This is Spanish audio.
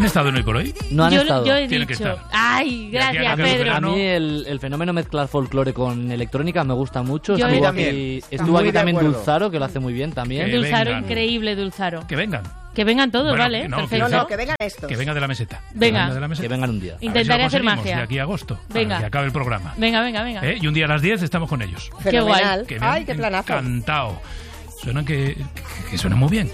¿Han estado en Hoy por Hoy? No han estado. Yo he Tienen que dicho. estar. Ay, gracias, De aquí a Pedro. A mí el fenómeno mezclar folclore con electrónica me gusta mucho. Yo Estuvo también. aquí, Estoy estuvo muy aquí de también acuerdo. Dulzaro, que lo hace muy bien también. Que Dulzaro, vengan. increíble, Dulzaro. Que vengan. Que vengan todos, Bueno, ¿vale? que no, Perfecto. No, que vengan estos. Que venga de la meseta. Venga. De la meseta. Que vengan un día. A ver si Intentaré lo hacer conseguimos magia. de aquí a agosto. Venga. Que acabe el programa. Venga, venga, venga. Y un día a las 10 estamos con ellos. Fenomenal. Que me Ay, han qué planazo. encantado. Suenan que suenan muy bien.